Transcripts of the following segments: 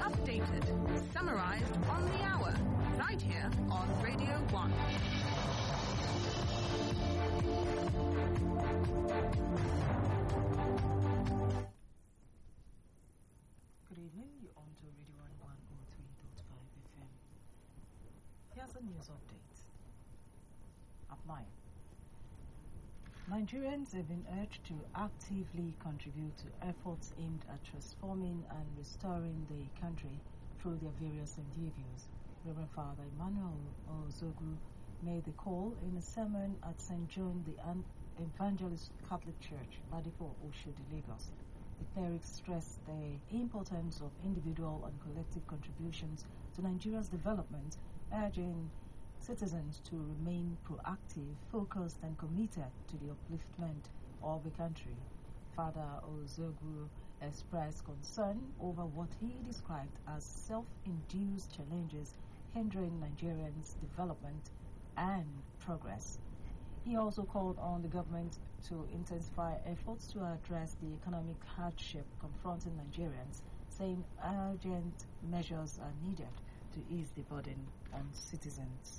updated, summarized on the hour, right here on Radio 1. Good evening, you're on to Radio 103.5 FM. Here's a news update. At 9. Nigerians have been urged to actively contribute to efforts aimed at transforming and restoring the country through their various endeavors. Reverend Father Emmanuel Ozogu made the call in a sermon at St. John the Evangelist Catholic Church, Ladipo, Oshodi, Lagos. The cleric stressed the importance of individual and collective contributions to Nigeria's development, urging citizens to remain proactive, focused, and committed to the upliftment of the country. Father Ozogu expressed concern over what he described as self-induced challenges hindering Nigerians' development and progress. He also called on the government to intensify efforts to address the economic hardship confronting Nigerians, saying urgent measures are needed to ease the burden on citizens.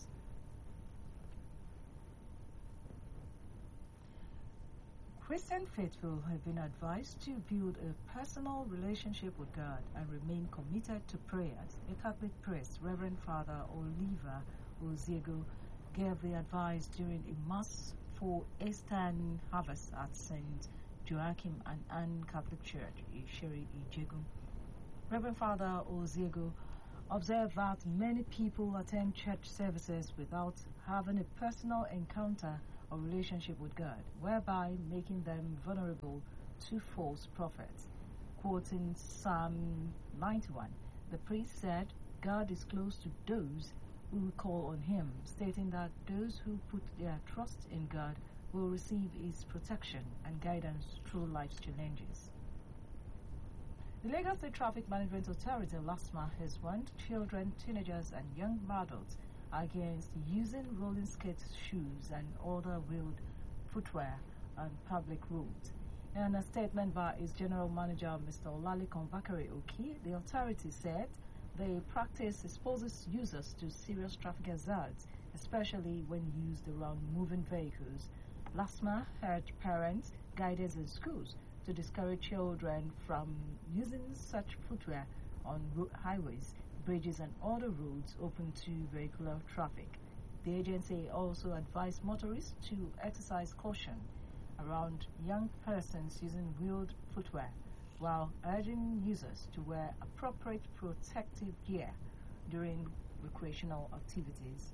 Christian faithful have been advised to build a personal relationship with God and remain committed to prayers. A Catholic priest, Reverend Father Oliver Oziego, gave the advice during a mass for Eastern Harvest at St. Joachim and Anne Catholic Church, Isheri Ijegun. Reverend Father Oziego observed that many people attend church services without having a personal encounter or relationship with God, whereby making them vulnerable to false prophets. Quoting Psalm 91, the priest said, God is close to those who call on him, stating that those who put their trust in God will receive his protection and guidance through life's challenges. The Lagos State Traffic Management Authority, LASTMA, has warned children, teenagers, and young adults against using rolling skate shoes and other wheeled footwear on public roads. In a statement by its General Manager, Mr. Olalekan Bakare Oki, the authority said the practice exposes users to serious traffic hazards, especially when used around moving vehicles. LASTMA urged parents, guidance in schools to discourage children from using such footwear on highways, bridges, and other roads open to vehicular traffic. The agency also advised motorists to exercise caution around young persons using wheeled footwear, while urging users to wear appropriate protective gear during recreational activities.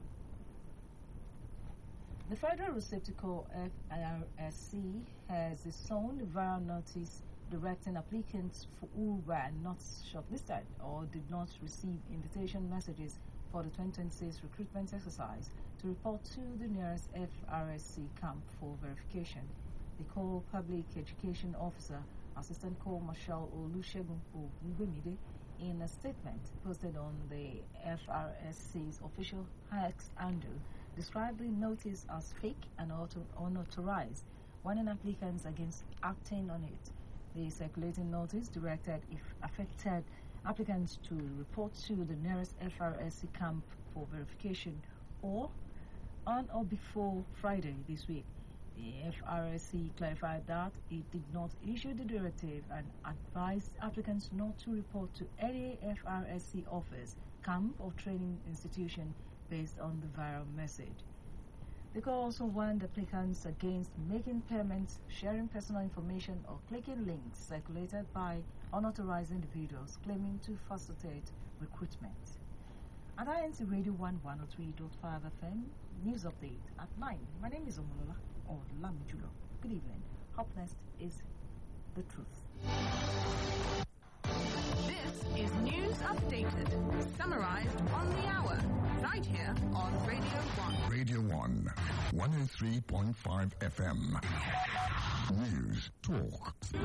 The Federal Receptacle FRSC has issued a viral notice directing applicants who were not shortlisted or did not receive invitation messages for the 2026 recruitment exercise to report to the nearest FRSC camp for verification. The Co-Public Education Officer, Assistant Co-Marshal Olusegun Ogungbemide, in a statement posted on the FRSC's official X handle, described the notice as fake and unauthorized, warning applicants against acting on it. The circulating notice directed if affected applicants to report to the nearest FRSC camp for verification or on or before Friday this week. The FRSC clarified that it did not issue the directive and advised applicants not to report to any FRSC office, camp, or training institution based on the viral message. They could also warn applicants against making payments, sharing personal information, or clicking links circulated by unauthorized individuals claiming to facilitate recruitment. At INC Radio 103.5 FM, news update at 9. My name is Omolola or Lamijulo. Good evening. Up next is The Truth. This is news updated, summarized on the hour, right here on Radio 1. Radio 1, 103.5 FM. News, talk.